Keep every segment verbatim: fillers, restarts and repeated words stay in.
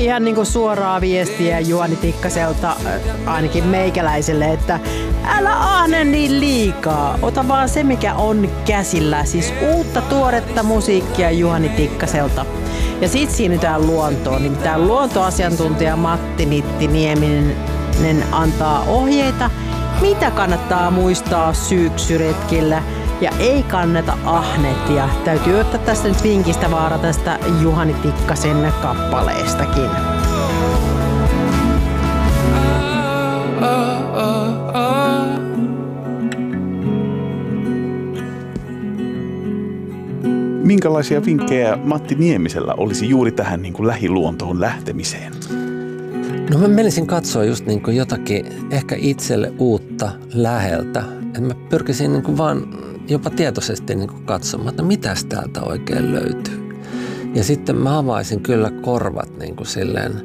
ihan niin kuin suoraa viestiä Juhani Tikkaselta ainakin meikäläiselle, että älä ahne niin liikaa. Ota vaan se, mikä on käsillä. Siis uutta tuoretta musiikkia Juhani Tikkaselta. Ja sit siirrytään luontoon. Nimittäin luontoasiantuntija Matti Nitti Nieminen antaa ohjeita, mitä kannattaa muistaa syyksyretkillä. Ja ei kannata ahnetia. Täytyy ottaa tästä nyt vinkistä vaara tästä Juhani Tikkasen kappaleestakin. Minkälaisia vinkkejä Matti Niemisellä olisi juuri tähän niin kuin lähiluontoon lähtemiseen? No mä menisin katsoa just niin kuin jotakin ehkä itselle uutta läheltä. Et mä pyrkisin niin kuin vaan jopa tietoisesti niin kuin katsomaan, että mitäs täältä oikein löytyy. Ja sitten mä avaisin kyllä korvat niin kuin silleen,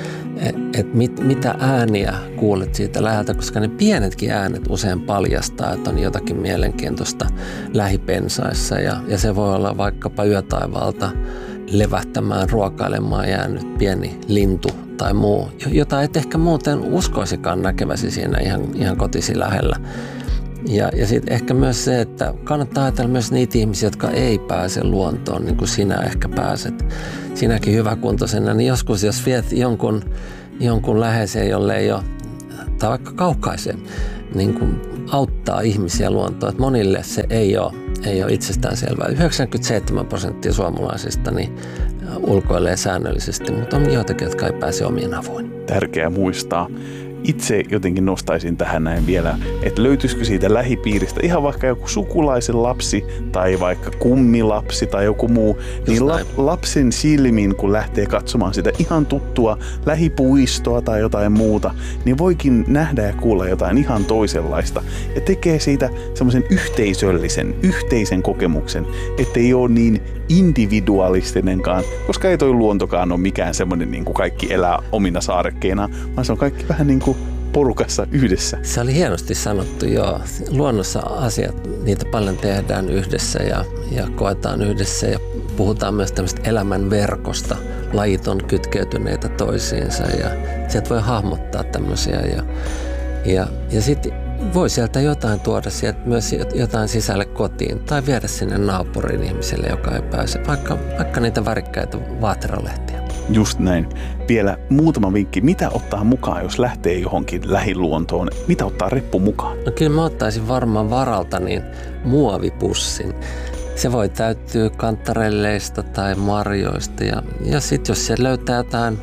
että mit, mitä ääniä kuulet siitä läheltä, koska ne pienetkin äänet usein paljastaa, että on jotakin mielenkiintoista lähipensaissa. Ja, ja se voi olla vaikkapa yötaivaalta levähtämään, ruokailemaan jäänyt pieni lintu tai muu, jota et ehkä muuten uskoisikaan näkeväsi siinä ihan, ihan kotisi lähellä. Ja, ja sitten ehkä myös se, että kannattaa ajatella myös niitä ihmisiä, jotka ei pääse luontoon, niin kuin sinä ehkä pääset. Sinäkin hyväkuntoisena, niin joskus jos viet jonkun, jonkun läheiseen, jolle ei ole, tai vaikka kaukaisen, niin kuin auttaa ihmisiä luontoon. Että monille se ei ole, ei ole itsestäänselvää. yhdeksänkymmentäseitsemän prosenttia suomalaisista niin ulkoilee säännöllisesti, mutta on joitakin, jotka ei pääse omien avuin. Tärkeää muistaa. Itse jotenkin nostaisin tähän näin vielä, että löytyisikö siitä lähipiiristä ihan vaikka joku sukulaisen lapsi tai vaikka kummilapsi tai joku muu, just niin la- lapsen silmin, kun lähtee katsomaan sitä ihan tuttua lähipuistoa tai jotain muuta, niin voikin nähdä ja kuulla jotain ihan toisenlaista ja tekee siitä semmoisen yhteisöllisen, yhteisen kokemuksen, ettei ole niin individualistinenkaan, koska ei toi luontokaan ole mikään semmoinen niin kuin kaikki elää omina saarekkeinaan, vaan se on kaikki vähän niin kuin porukassa yhdessä. Se oli hienosti sanottu, joo. Luonnossa asiat, niitä paljon tehdään yhdessä ja, ja koetaan yhdessä ja puhutaan myös tämmöistä elämän verkosta. Lajit on kytkeytyneitä toisiinsa ja sieltä voi hahmottaa tämmöisiä ja, ja, ja sitten voi sieltä jotain tuoda sieltä myös jotain sisälle kotiin tai viedä sinne naapurin ihmiselle, joka ei pääse, vaikka, vaikka niitä värikkäitä vaateralehtiä. Just näin. Vielä muutama vinkki. Mitä ottaa mukaan, jos lähtee johonkin lähiluontoon? Mitä ottaa reppu mukaan? No kyllä mä ottaisin varmaan varalta niin muovipussin. Se voi täyttyä kantarelleista tai marjoista ja, ja sitten jos se löytää jotain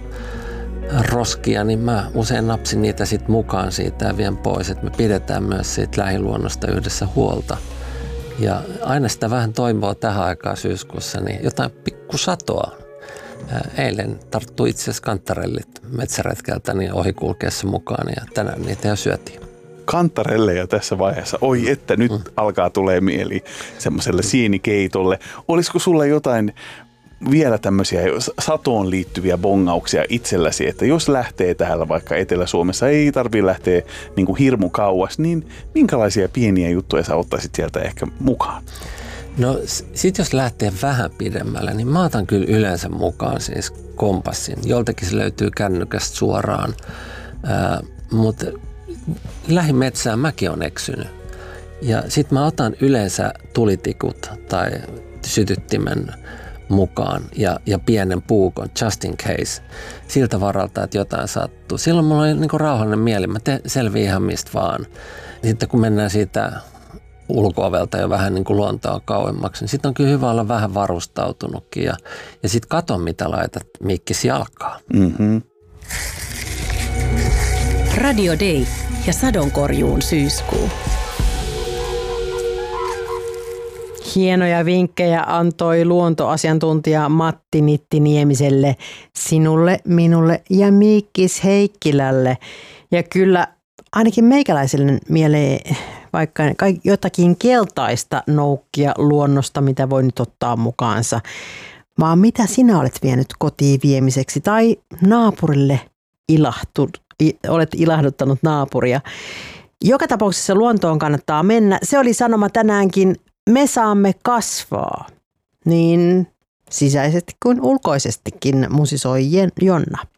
roskia, niin mä usein napsin niitä sitten mukaan siitä ja vien pois, että me pidetään myös siitä lähiluonnosta yhdessä huolta. Ja aina sitä vähän toivoa tähän aikaan syyskuussa, niin jotain pikkusatoa. Eilen tarttui itse asiassa kantarellit metsäretkeltä niin ohikulkeessa mukaan ja tänään niitä jo syötiin. Kantarelleja tässä vaiheessa. Oi, että nyt mm. alkaa tulee mieli semmoiselle sienikeitolle. Olisiko sulla jotain vielä tämmöisiä satoon liittyviä bongauksia itselläsi, että jos lähtee täällä vaikka Etelä-Suomessa, ei tarvitse lähteä niin kuin hirmu kauas, niin minkälaisia pieniä juttuja sä ottaisit sieltä ehkä mukaan? No sit jos lähtee vähän pidemmälle, niin mä otan kyllä yleensä mukaan siis kompassin. Joltakin se löytyy kännykästä suoraan, Ää, mutta lähimetsään mäkin on eksynyt. Ja sit mä otan yleensä tulitikut tai sytyttimen mukaan ja, ja pienen puukon, just in case, siltä varalta, että jotain sattuu. Silloin mulla oli niinku rauhallinen mieli, mä te, selviin ihan mistä vaan. Sitten kun mennään siitä ulko-ovelta jo vähän niin kuin luontoa kauemmaksi, niin sitten on kyllä hyvä olla vähän varustautunutkin ja, ja sitten kato, mitä laitat mikkis jalkaa. Mm-hmm. Radio Day ja sadonkorjuun syyskuu. Hienoja vinkkejä antoi luontoasiantuntija Matti Nitti Niemiselle, sinulle, minulle ja Mikkis Heikkilälle. Ja kyllä ainakin meikäläiselle mieleen vaikka jotakin keltaista noukkia luonnosta, mitä voi nyt ottaa mukaansa. Vaan mitä sinä olet vienyt kotiin viemiseksi tai naapurille ilahtu, olet ilahduttanut naapuria. Joka tapauksessa luontoon kannattaa mennä. Se oli sanoma tänäänkin. Me saamme kasvaa, niin sisäisesti kuin ulkoisestikin, musisoi Jonna.